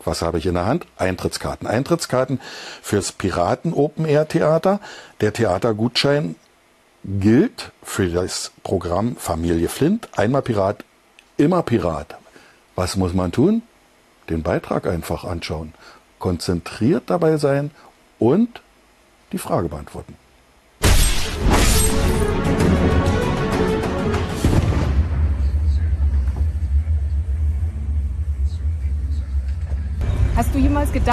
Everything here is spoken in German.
Was habe ich in der Hand? Eintrittskarten. Eintrittskarten fürs Piraten Open Air Theater. Der Theatergutschein gilt für das Programm Familie Flint. Einmal Pirat, immer Pirat. Was muss man tun? Den Beitrag einfach anschauen. Konzentriert dabei sein und die Frage beantworten. Hast du jemals gedacht,